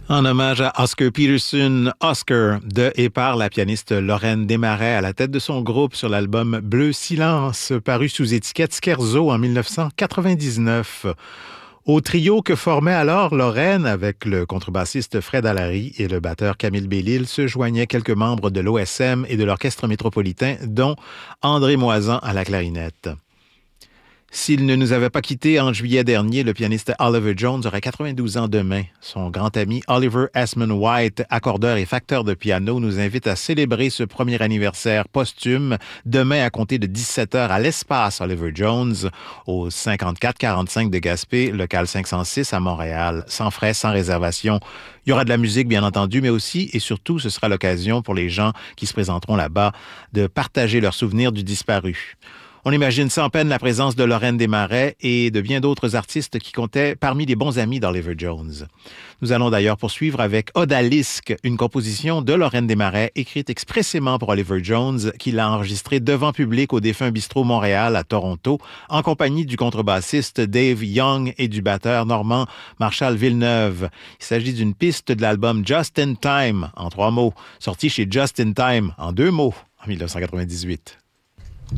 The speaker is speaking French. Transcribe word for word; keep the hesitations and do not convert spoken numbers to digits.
En hommage à Oscar Peterson, Oscar de et par la pianiste Lorraine Desmarais à la tête de son groupe sur l'album Bleu Silence, paru sous étiquette Scherzo en dix-neuf cent quatre-vingt-dix-neuf. Au trio que formait alors Lorraine avec le contrebassiste Fred Allary et le batteur Camille Bellil se joignaient quelques membres de l'O S M et de l'Orchestre métropolitain, dont André Moisan à la clarinette. S'il ne nous avait pas quittés en juillet dernier, le pianiste Oliver Jones aurait quatre-vingt-douze ans demain. Son grand ami Oliver Asman White, accordeur et facteur de piano, nous invite à célébrer ce premier anniversaire posthume demain à compter de dix-sept heures à l'Espace Oliver Jones, au cinquante-quatre quarante-cinq de Gaspé, local cinq cent six à Montréal, sans frais, sans réservation. Il y aura de la musique, bien entendu, mais aussi et surtout, ce sera l'occasion pour les gens qui se présenteront là-bas de partager leurs souvenirs du disparu. On imagine sans peine la présence de Lorraine Desmarais et de bien d'autres artistes qui comptaient parmi les bons amis d'Oliver Jones. Nous allons d'ailleurs poursuivre avec Odalisque, une composition de Lorraine Desmarais écrite expressément pour Oliver Jones, qu'il a enregistrée devant public au défunt Bistrot Montréal à Toronto, en compagnie du contrebassiste Dave Young et du batteur normand Marshall Villeneuve. Il s'agit d'une piste de l'album Just in Time, en trois mots, sorti chez Just in Time, en deux mots, en dix-neuf cent quatre-vingt-dix-huit.